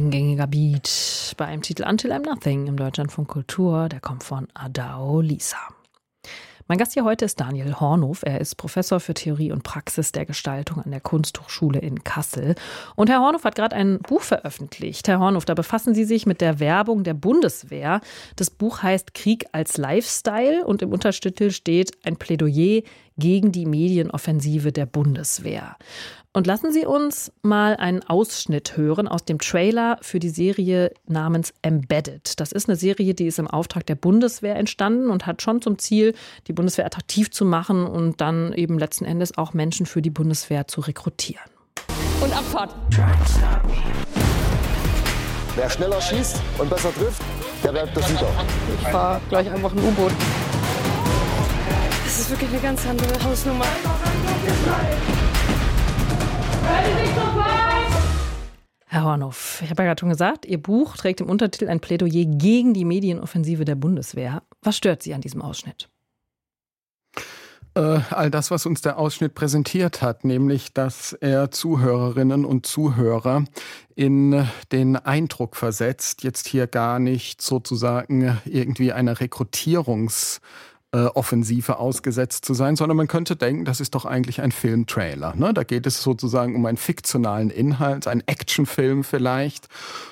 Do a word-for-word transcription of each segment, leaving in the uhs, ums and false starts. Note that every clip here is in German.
eingängiger Beat bei einem Titel Until I'm Nothing im Deutschlandfunk Kultur. Der kommt von Adao Lisa. Mein Gast hier heute ist Daniel Hornhof. Er ist Professor für Theorie und Praxis der Gestaltung an der Kunsthochschule in Kassel. Und Herr Hornhof hat gerade ein Buch veröffentlicht. Herr Hornhof, da befassen Sie sich mit der Werbung der Bundeswehr. Das Buch heißt Krieg als Lifestyle und im Untertitel steht ein Plädoyer gegen die Medienoffensive der Bundeswehr. Und lassen Sie uns mal einen Ausschnitt hören aus dem Trailer für die Serie namens Embedded. Das ist eine Serie, die ist im Auftrag der Bundeswehr entstanden und hat schon zum Ziel, die Bundeswehr attraktiv zu machen und dann eben letzten Endes auch Menschen für die Bundeswehr zu rekrutieren. Und Abfahrt. Wer schneller schießt und besser trifft, der bleibt der Sieger. Ich fahr gleich einfach ein U-Boot. Das ist wirklich eine ganz andere Hausnummer. Herr Hornhof, ich habe ja gerade schon gesagt, Ihr Buch trägt im Untertitel ein Plädoyer gegen die Medienoffensive der Bundeswehr. Was stört Sie an diesem Ausschnitt? Äh, all das, was uns der Ausschnitt präsentiert hat, nämlich, dass er Zuhörerinnen und Zuhörer in den Eindruck versetzt, jetzt hier gar nicht sozusagen irgendwie eine Rekrutierungs- Offensive ausgesetzt zu sein, sondern man könnte denken, das ist doch eigentlich ein Filmtrailer. Ne? Da geht es sozusagen um einen fiktionalen Inhalt, einen Actionfilm vielleicht.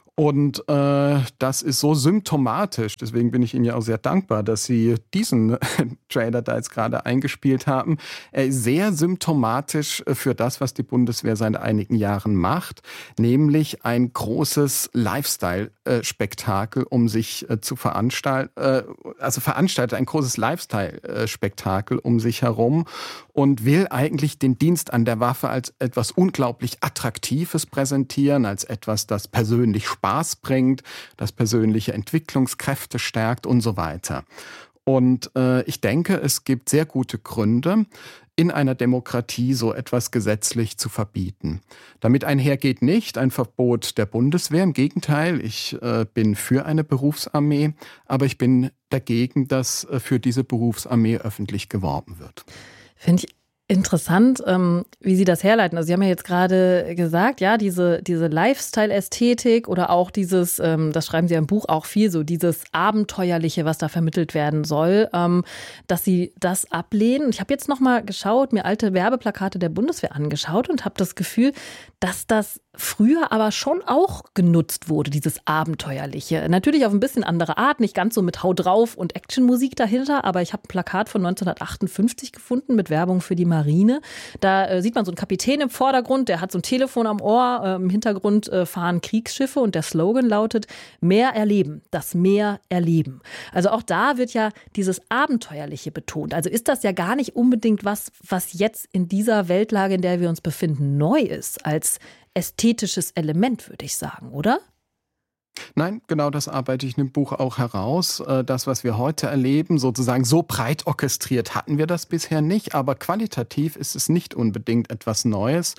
Und äh, das ist so symptomatisch, deswegen bin ich Ihnen ja auch sehr dankbar, dass Sie diesen Trailer da jetzt gerade eingespielt haben. Er ist sehr symptomatisch für das, was die Bundeswehr seit einigen Jahren macht, nämlich ein großes Lifestyle-Spektakel, um sich äh, zu veranstalten, äh, also veranstaltet ein großes Lifestyle-Spektakel um sich herum und will eigentlich den Dienst an der Waffe als etwas unglaublich Attraktives präsentieren, als etwas, das persönlich Spaß bringt, das persönliche Entwicklungskräfte stärkt und so weiter. Und äh, ich denke, es gibt sehr gute Gründe, in einer Demokratie so etwas gesetzlich zu verbieten. Damit einhergeht nicht ein Verbot der Bundeswehr. Im Gegenteil, ich äh, bin für eine Berufsarmee, aber ich bin dagegen, dass äh, für diese Berufsarmee öffentlich geworben wird. Finde ich interessant, ähm, wie Sie das herleiten. Also Sie haben ja jetzt gerade gesagt, ja, diese, diese Lifestyle-Ästhetik oder auch dieses, ähm, das schreiben Sie ja im Buch auch viel, so dieses Abenteuerliche, was da vermittelt werden soll, ähm, dass Sie das ablehnen. Ich habe jetzt noch mal geschaut, mir alte Werbeplakate der Bundeswehr angeschaut und habe das Gefühl, dass das früher aber schon auch genutzt wurde, dieses Abenteuerliche. Natürlich auf ein bisschen andere Art, nicht ganz so mit Hau drauf und Actionmusik dahinter, aber ich habe ein Plakat von neunzehnhundertachtundfünfzig gefunden mit Werbung für die Marine. Da äh, sieht man so einen Kapitän im Vordergrund, der hat so ein Telefon am Ohr, äh, im Hintergrund äh, fahren Kriegsschiffe und der Slogan lautet, mehr erleben, das Meer erleben. Also auch da wird ja dieses Abenteuerliche betont. Also ist das ja gar nicht unbedingt was, was jetzt in dieser Weltlage, in der wir uns befinden, neu ist, als ästhetisches Element, würde ich sagen, oder? Nein, genau das arbeite ich in dem Buch auch heraus. Das, was wir heute erleben, sozusagen so breit orchestriert hatten wir das bisher nicht, aber qualitativ ist es nicht unbedingt etwas Neues.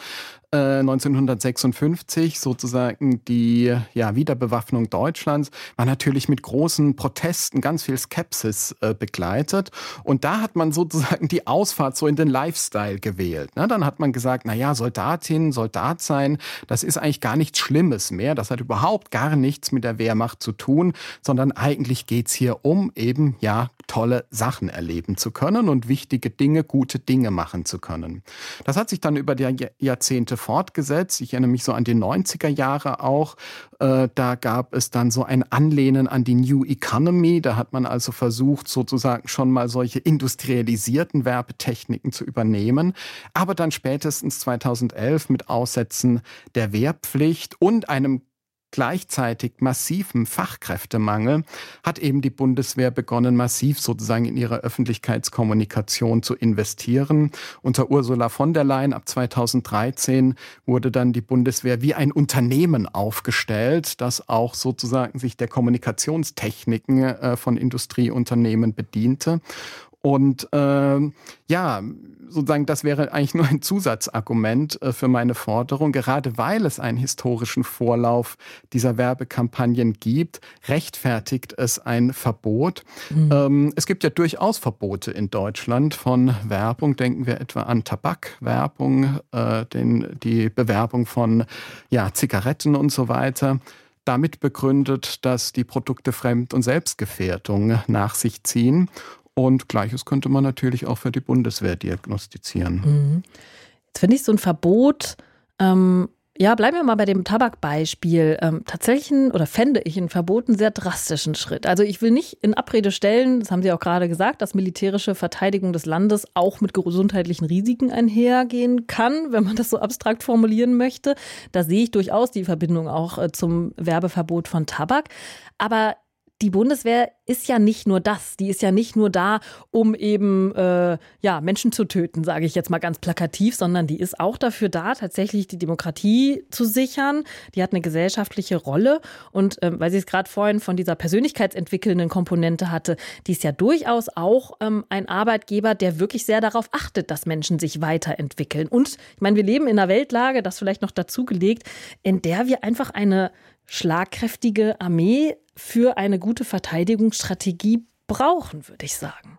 neunzehnhundertsechsundfünfzig sozusagen die ja, Wiederbewaffnung Deutschlands war natürlich mit großen Protesten, ganz viel Skepsis äh, begleitet. Und da hat man sozusagen die Ausfahrt so in den Lifestyle gewählt. Ne? Dann hat man gesagt, na ja, Soldatin, Soldat sein, das ist eigentlich gar nichts Schlimmes mehr. Das hat überhaupt gar nichts mit der Wehrmacht zu tun, sondern eigentlich geht's hier um eben, ja, tolle Sachen erleben zu können und wichtige Dinge, gute Dinge machen zu können. Das hat sich dann über die Jahrzehnte fortgesetzt. Ich erinnere mich so an die neunziger Jahre auch. Äh, da gab es dann so ein Anlehnen an die New Economy. Da hat man also versucht, sozusagen schon mal solche industrialisierten Werbetechniken zu übernehmen. Aber dann spätestens zweitausendelf mit Aussetzen der Wehrpflicht und einem gleichzeitig massiven Fachkräftemangel hat eben die Bundeswehr begonnen, massiv sozusagen in ihre Öffentlichkeitskommunikation zu investieren. Unter Ursula von der Leyen ab zweitausenddreizehn wurde dann die Bundeswehr wie ein Unternehmen aufgestellt, das auch sozusagen sich der Kommunikationstechniken äh, von Industrieunternehmen bediente. Und äh, ja, sozusagen, das wäre eigentlich nur ein Zusatzargument äh, für meine Forderung. Gerade weil es einen historischen Vorlauf dieser Werbekampagnen gibt, rechtfertigt es ein Verbot. Mhm. Ähm, es gibt ja durchaus Verbote in Deutschland von Werbung. Denken wir etwa an Tabakwerbung, äh, den, die Bewerbung von ja, Zigaretten und so weiter. damit begründet, dass die Produkte Fremd- und Selbstgefährdung nach sich ziehen. Und Gleiches könnte man natürlich auch für die Bundeswehr diagnostizieren. Mhm. Jetzt finde ich so ein Verbot, ähm, ja, bleiben wir mal bei dem Tabakbeispiel. Ähm, tatsächlich ein, oder fände ich ein Verbot einen sehr drastischen Schritt. Also ich will nicht in Abrede stellen, das haben Sie auch gerade gesagt, dass militärische Verteidigung des Landes auch mit gesundheitlichen Risiken einhergehen kann, wenn man das so abstrakt formulieren möchte. Da sehe ich durchaus die Verbindung auch äh, zum Werbeverbot von Tabak. Aber die Bundeswehr ist ja nicht nur das. Die ist ja nicht nur da, um eben äh, ja, Menschen zu töten, sage ich jetzt mal ganz plakativ, sondern die ist auch dafür da, tatsächlich die Demokratie zu sichern. Die hat eine gesellschaftliche Rolle. Und ähm, weil sie es gerade vorhin von dieser persönlichkeitsentwickelnden Komponente hatte, die ist ja durchaus auch ähm, ein Arbeitgeber, der wirklich sehr darauf achtet, dass Menschen sich weiterentwickeln. Und ich meine, wir leben in einer Weltlage, das vielleicht noch dazugelegt, in der wir einfach eine schlagkräftige Armee für eine gute Verteidigungsstrategie brauchen, würde ich sagen.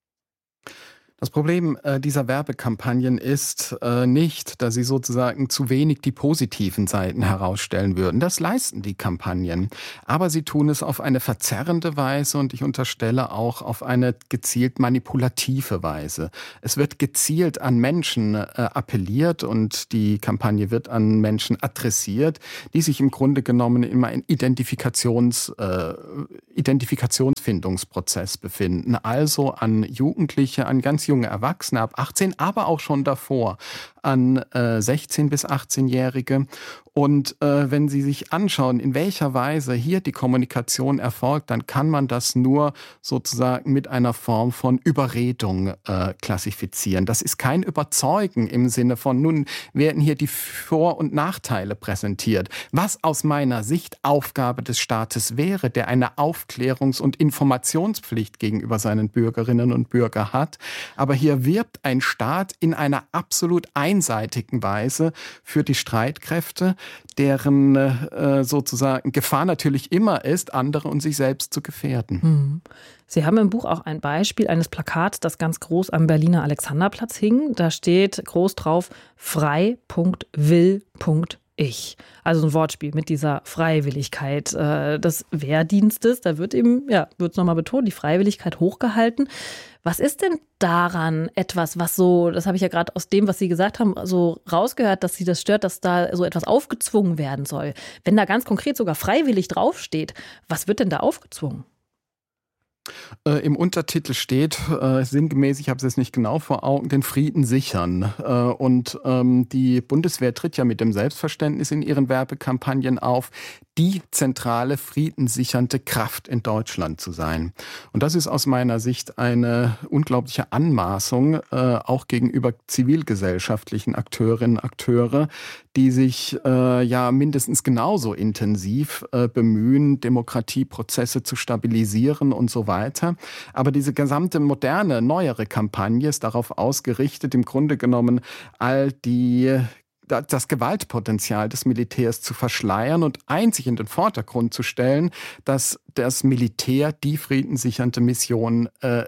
Das Problem äh, dieser Werbekampagnen ist äh, nicht, dass sie sozusagen zu wenig die positiven Seiten herausstellen würden. Das leisten die Kampagnen. Aber sie tun es auf eine verzerrende Weise und ich unterstelle auch auf eine gezielt manipulative Weise. Es wird gezielt an Menschen äh, appelliert und die Kampagne wird an Menschen adressiert, die sich im Grunde genommen immer in Identifikations, äh, Identifikationsfindungsprozess befinden. Also an Jugendliche, an ganz junge Erwachsene ab achtzehn, aber auch schon davor an äh, sechzehn- bis achtzehnjährige. Und äh, wenn Sie sich anschauen, in welcher Weise hier die Kommunikation erfolgt, dann kann man das nur sozusagen mit einer Form von Überredung äh, klassifizieren. Das ist kein Überzeugen im Sinne von, nun werden hier die Vor- und Nachteile präsentiert. Was aus meiner Sicht Aufgabe des Staates wäre, der eine Aufklärungs- und Informationspflicht gegenüber seinen Bürgerinnen und Bürgern hat. Aber hier wirbt ein Staat in einer absolut einseitigen Weise für die Streitkräfte, deren äh, sozusagen Gefahr natürlich immer ist, andere und sich selbst zu gefährden. Hm. Sie haben im Buch auch ein Beispiel eines Plakats, das ganz groß am Berliner Alexanderplatz hing. Da steht groß drauf frei Punkt will Punkt ich. Also ein Wortspiel mit dieser Freiwilligkeit äh, des Wehrdienstes. Da wird eben, ja, wird es nochmal betont, die Freiwilligkeit hochgehalten. Was ist denn daran etwas, was so, das habe ich ja gerade aus dem, was Sie gesagt haben, so rausgehört, dass Sie das stört, dass da so etwas aufgezwungen werden soll? Wenn da ganz konkret sogar freiwillig draufsteht, was wird denn da aufgezwungen? Äh, Im Untertitel steht, äh, sinngemäß, ich habe es jetzt nicht genau vor Augen, den Frieden sichern. Äh, und ähm, die Bundeswehr tritt ja mit dem Selbstverständnis in ihren Werbekampagnen auf, die zentrale friedenssichernde Kraft in Deutschland zu sein. Und das ist aus meiner Sicht eine unglaubliche Anmaßung, äh, auch gegenüber zivilgesellschaftlichen Akteurinnen und Akteure, die sich äh, ja mindestens genauso intensiv äh, bemühen, Demokratieprozesse zu stabilisieren und so weiter. Aber diese gesamte moderne, neuere Kampagne ist darauf ausgerichtet, im Grunde genommen all die das Gewaltpotenzial des Militärs zu verschleiern und einzig in den Vordergrund zu stellen, dass das Militär die friedenssichernde Mission äh,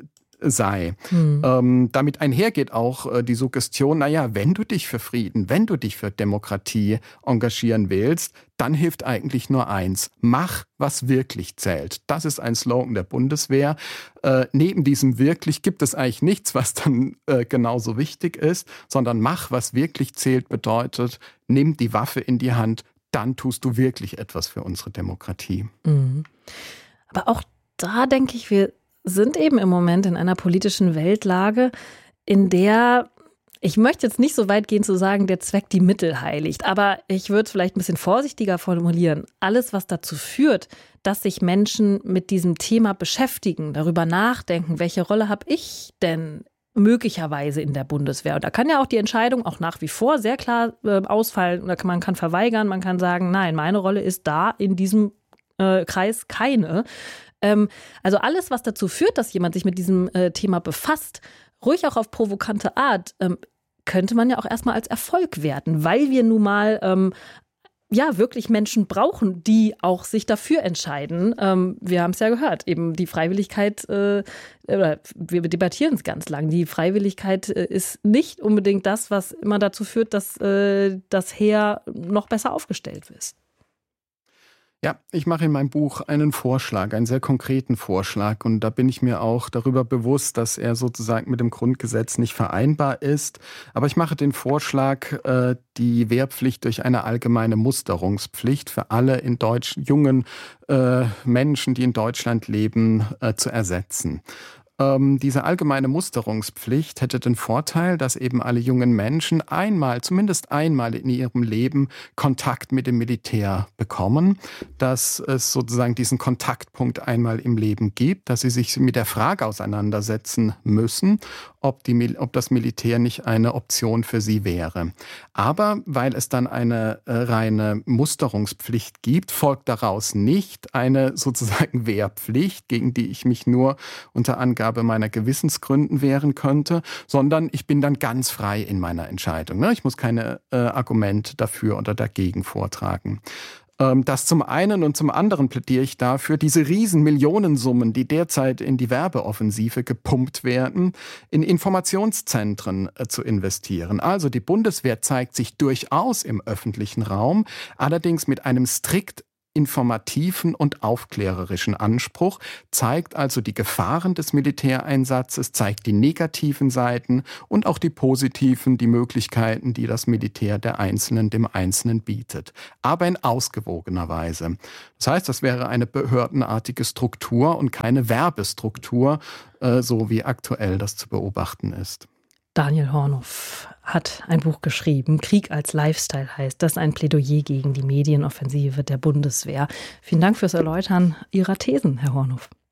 sei. Hm. Ähm, damit einhergeht auch äh, die Suggestion, naja, wenn du dich für Frieden, wenn du dich für Demokratie engagieren willst, dann hilft eigentlich nur eins. Mach, was wirklich zählt. Das ist ein Slogan der Bundeswehr. Äh, neben diesem wirklich gibt es eigentlich nichts, was dann äh, genauso wichtig ist, sondern mach, was wirklich zählt, bedeutet, nimm die Waffe in die Hand, dann tust du wirklich etwas für unsere Demokratie. Mhm. Aber auch da denke ich, wir sind eben im Moment in einer politischen Weltlage, in der, ich möchte jetzt nicht so weit gehen zu sagen, der Zweck die Mittel heiligt, aber ich würde es vielleicht ein bisschen vorsichtiger formulieren. Alles, was dazu führt, dass sich Menschen mit diesem Thema beschäftigen, darüber nachdenken, welche Rolle habe ich denn möglicherweise in der Bundeswehr. Und da kann ja auch die Entscheidung auch nach wie vor sehr klar äh, ausfallen. Oder man kann verweigern, man kann sagen, nein, meine Rolle ist da in diesem äh, Kreis keine. Ähm, also alles, was dazu führt, dass jemand sich mit diesem äh, Thema befasst, ruhig auch auf provokante Art, ähm, könnte man ja auch erstmal als Erfolg werten, weil wir nun mal ähm, ja wirklich Menschen brauchen, die auch sich dafür entscheiden. Ähm, wir haben es ja gehört, eben die Freiwilligkeit, äh, oder wir debattieren es ganz lang, die Freiwilligkeit äh, ist nicht unbedingt das, was immer dazu führt, dass äh, das Heer noch besser aufgestellt ist. Ja, ich mache in meinem Buch einen Vorschlag, einen sehr konkreten Vorschlag. Und da bin ich mir auch darüber bewusst, dass er sozusagen mit dem Grundgesetz nicht vereinbar ist. Aber ich mache den Vorschlag, äh, die Wehrpflicht durch eine allgemeine Musterungspflicht für alle in Deutsch jungen äh, Menschen, die in Deutschland leben, äh, zu ersetzen. Ähm, diese allgemeine Musterungspflicht hätte den Vorteil, dass eben alle jungen Menschen einmal, zumindest einmal in ihrem Leben Kontakt mit dem Militär bekommen, dass es sozusagen diesen Kontaktpunkt einmal im Leben gibt, dass sie sich mit der Frage auseinandersetzen müssen, ob, die, ob das Militär nicht eine Option für sie wäre. Aber weil es dann eine äh, reine Musterungspflicht gibt, folgt daraus nicht eine sozusagen Wehrpflicht, gegen die ich mich nur unter Angabe meiner Gewissensgründen wehren könnte, sondern ich bin dann ganz frei in meiner Entscheidung. Ich muss keine äh, Argumente dafür oder dagegen vortragen. Ähm, das zum einen, und zum anderen plädiere ich dafür, diese riesen Millionensummen, die derzeit in die Werbeoffensive gepumpt werden, in Informationszentren äh, zu investieren. Also die Bundeswehr zeigt sich durchaus im öffentlichen Raum, allerdings mit einem strikt informativen und aufklärerischen Anspruch, zeigt also die Gefahren des Militäreinsatzes, zeigt die negativen Seiten und auch die positiven, die Möglichkeiten, die das Militär der Einzelnen dem Einzelnen bietet. Aber in ausgewogener Weise. Das heißt, das wäre eine behördenartige Struktur und keine Werbestruktur, äh, so wie aktuell das zu beobachten ist. Daniel Hornow hat ein Buch geschrieben, Krieg als Lifestyle heißt das, ein Plädoyer gegen die Medienoffensive der Bundeswehr. Vielen Dank fürs Erläutern Ihrer Thesen, Herr Hornow.